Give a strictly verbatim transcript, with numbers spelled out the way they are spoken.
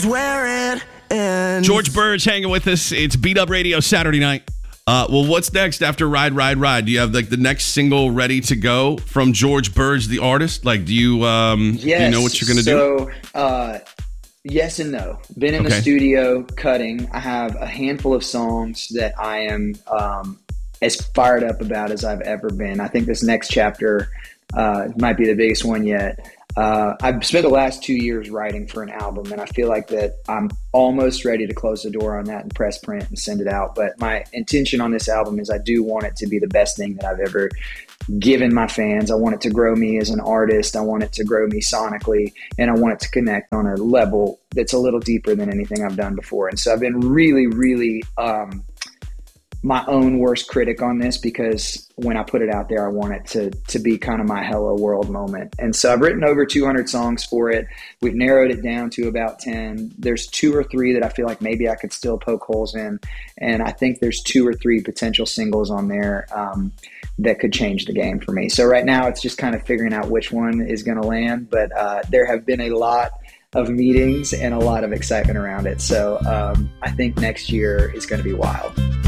Where it ends. George Burge hanging with us. It's Beat Up Radio Saturday night. Uh, well, what's next after Ride, Ride, Ride? Do you have like the next single ready to go from George Burge, the artist? Like, do you, um, yes. do you know what you're going to so, do? So, uh, yes and no. Been in Okay. the studio cutting. I have a handful of songs that I am um, as fired up about as I've ever been. I think this next chapter uh, might be the biggest one yet. Uh, I've spent the last two years writing for an album, and I feel like that I'm almost ready to close the door on that and press print and send it out. But my intention on this album is I do want it to be the best thing that I've ever given my fans. I want it to grow me as an artist. I want it to grow me sonically, and I want it to connect on a level that's a little deeper than anything I've done before. And so I've been really, really um, my own worst critic on this, because when I put it out there, I want it to to be kind of my hello world moment. And so I've written over two hundred songs for it. We've narrowed it down to about ten. There's two or three that I feel like maybe I could still poke holes in. And I think there's two or three potential singles on there um, that could change the game for me. So right now it's just kind of figuring out which one is going to land. But uh, there have been a lot of meetings and a lot of excitement around it. So um, I think next year is going to be wild.